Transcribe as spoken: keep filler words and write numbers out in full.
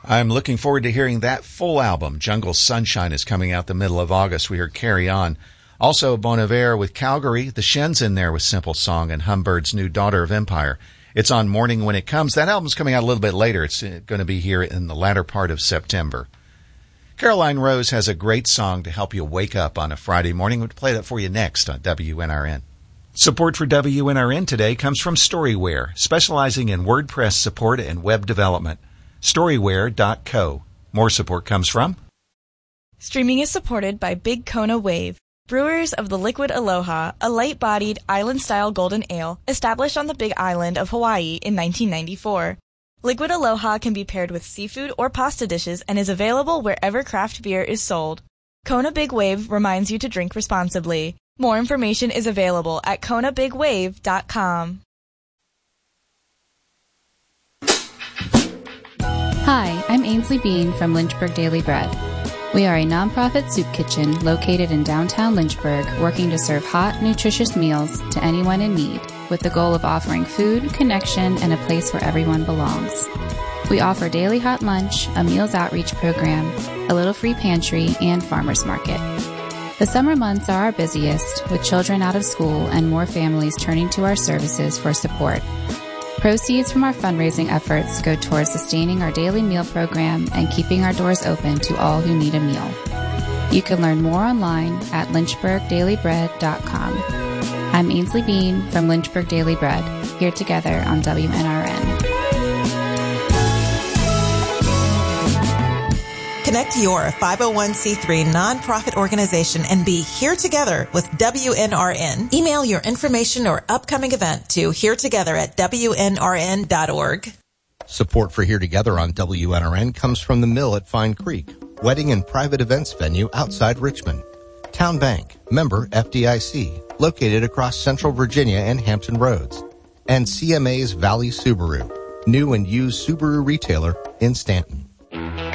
I'm looking forward to hearing that full album. Jungle Sunshine is coming out the middle of August. We heard Carry On. Also, Bon Iver with Calgary. The Shen's in there with Simple Song, and Humbird's new Daughter of Empire. It's on Morning When It Comes. That album's coming out a little bit later. It's going to be here in the latter part of September. Caroline Rose has a great song to help you wake up on a Friday morning. We'll play that for you next on W N R N. Support for W N R N today comes from Storyware, specializing in WordPress support and web development. Storyware dot co. More support comes from Streaming is supported by Big Kona Wave, brewers of the Liquid Aloha, a light-bodied, island-style golden ale established on the Big Island of Hawaii in nineteen ninety-four. Liquid Aloha can be paired with seafood or pasta dishes and is available wherever craft beer is sold. Kona Big Wave reminds you to drink responsibly. More information is available at kona big wave dot com. Hi, I'm Ainsley Bean from Lynchburg Daily Bread. We are a nonprofit soup kitchen located in downtown Lynchburg, working to serve hot, nutritious meals to anyone in need, with the goal of offering food, connection, and a place where everyone belongs. We offer daily hot lunch, a meals outreach program, a little free pantry, and farmers market. The summer months are our busiest, with children out of school and more families turning to our services for support. Proceeds from our fundraising efforts go towards sustaining our daily meal program and keeping our doors open to all who need a meal. You can learn more online at lynchburg daily bread dot com. I'm Ainsley Bean from Lynchburg Daily Bread, here together on W N R N. Connect your five oh one c three nonprofit organization and be here together with W N R N. Email your information or upcoming event to here together at W N R N dot org. Support for Here Together on W N R N comes from the Mill at Fine Creek, wedding and private events venue outside Richmond. Town Bank, member F D I C, located across Central Virginia and Hampton Roads. And C M A's Valley Subaru, new and used Subaru retailer in Stanton.